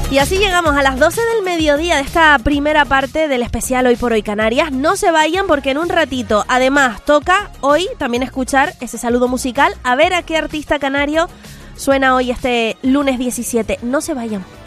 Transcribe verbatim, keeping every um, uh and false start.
Y así llegamos a las doce del mediodía de esta primera parte del especial Hoy por Hoy Canarias. No se vayan porque en un ratito, además, toca hoy también escuchar ese saludo musical. A ver a qué artista canario suena hoy este lunes diecisiete. No se vayan.